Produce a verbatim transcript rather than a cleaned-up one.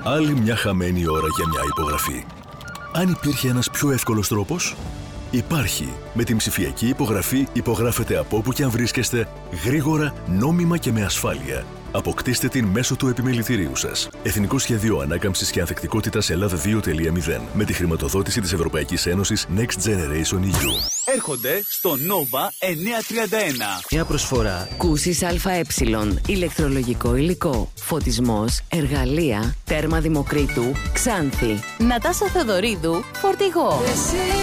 Άλλη μια χαμένη ώρα για μια υπογραφή. Αν υπήρχε ένας πιο εύκολος τρόπος? Υπάρχει. Με την ψηφιακή υπογραφή υπογράφετε από όπου και αν βρίσκεστε, γρήγορα, νόμιμα και με ασφάλεια. Αποκτήστε την μέσω του επιμελητηρίου σας. Εθνικό Σχέδιο Ανάκαμψης και Ανθεκτικότητας Ελλάδα δύο τελεία μηδέν. Με τη χρηματοδότηση της Ευρωπαϊκής Ένωσης Next Generation ι γιου. Έρχονται στο Nova εννιακόσια τριάντα ένα. Μια προσφορά. Κούσης ΑΕ. Ηλεκτρολογικό υλικό. Φωτισμός. Εργαλεία. Τέρμα Δημοκρίτου. Ξάνθη. Νατάσα Θεοδωρίδου. Φορτηγό.